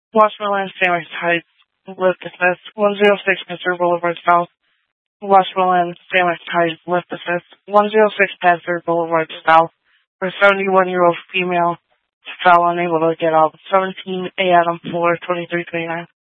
Washington Sandwich Heights, lift assist, 106 Pittsburgh Boulevard South. Washington Sandwich Heights, lift assist, 106 Pittsburgh Boulevard South. For a 71-year-old female, fell unable to get up. 17 A. Adam 4, 2329.